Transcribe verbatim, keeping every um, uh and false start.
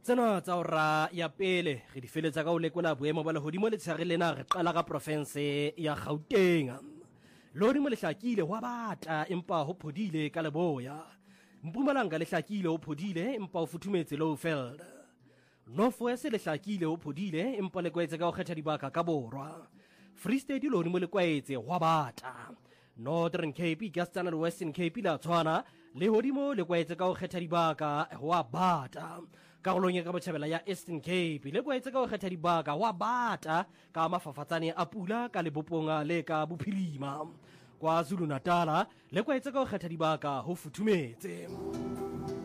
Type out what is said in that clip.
Tsena tsa ora ya pele re di feletsa ka o lekola boemo ba lehodimo le tshare lena re qala ka province ya Gauteng. Lehodimo le hlakile wa bata empa ho phodile ka leboya. Mpumalanga le hlakile ho phodile empa ho futhumetse Lowveld. Northwest le hlakile ho phodile empa le kwetse ka ho kgetha dibaka ka borwa. Free State lehodimo le kwetse wa bata. Northern Cape, Eastern le Western Cape la Tshwana le hodimo le kwetse ka ho kgetha dibaka wa bata. Karolong ka botjhabela ya Eastern Cape le kwetse ka ho kgetha dibaka wa bata ka mafafatsane a pula ka leboponga le ka bophirima. Kwa Zulu Natal le kwetse ka ho kgetha dibaka ho futhumetse.